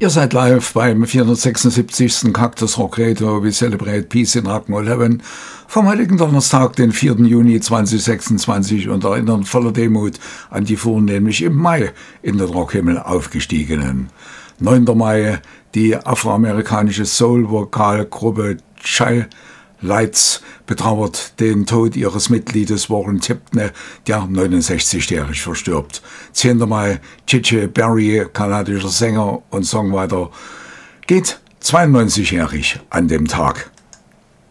Ihr seid live beim 476. Cactus Rock Radio. We celebrate peace in Rock'n'Roll Heaven vom heutigen Donnerstag, den 4. Juni 2026 und erinnern voller Demut an die vornehmlich im Mai in den Rockhimmel aufgestiegenen. 9. Mai, die afroamerikanische Soul-Vokalgruppe Chi Lights betrauert den Tod ihres Mitgliedes Warren Tipton, der 69-jährig verstirbt. 10. Mai, Chiche Berry, kanadischer Sänger und Songwriter, geht 92-jährig an dem Tag.